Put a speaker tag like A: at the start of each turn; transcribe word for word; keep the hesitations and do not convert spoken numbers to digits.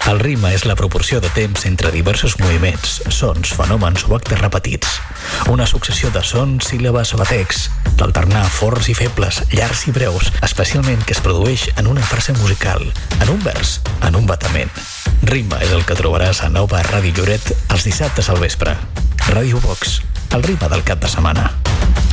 A: El ritme és la proporció de temps entre diversos moviments, sons, fenòmens o actes repetits. Una successió de sons, síl·labes o batecs, d'alternar forts i febles, llargs i breus, especialment que es produeix en una frase musical, en un vers, en un batament. Ritme és el que trobaràs a Nova Ràdio Lloret els dissabtes al vespre. Ràdio Vox, el ritme del cap de setmana.